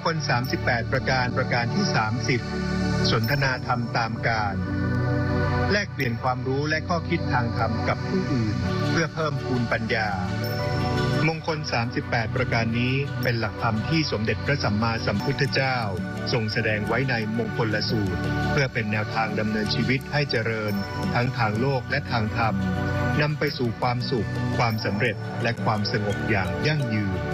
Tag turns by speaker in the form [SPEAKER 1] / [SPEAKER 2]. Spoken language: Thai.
[SPEAKER 1] คล 38 ประการที่ 30 สนทนาธรรมตามกาลแลกเปลี่ยนความรู้และข้อคิดทางธรรมกับผู้อื่นเพื่อเพิ่มพูนปัญญามงคล 38 ประการนี้เป็นหลักธรรมที่สมเด็จพระสัมมาสัมพุทธเจ้าทรงแสดงไว้ในมงคลสูตรเพื่อเป็นแนวทางดำเนินชีวิตให้เจริญทั้งทางโลกและทางธรรมนำไปสู่ความสุขความสำเร็จและความสงบอย่างยั่งยืน